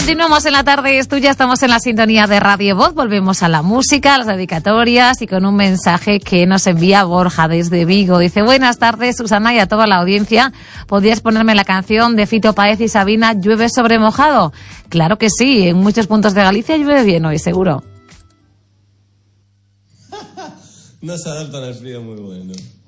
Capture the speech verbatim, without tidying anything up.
Continuamos en la tarde, es tuya, estamos en la sintonía de Radio Voz, volvemos a la música, a las dedicatorias y con un mensaje que nos envía Borja desde Vigo. Dice, buenas tardes Susana y a toda la audiencia, ¿podrías ponerme la canción de Fito Páez y Sabina, Llueve sobre mojado? Claro que sí, en muchos puntos de Galicia llueve bien hoy, seguro. No se adaptan al frío muy bueno.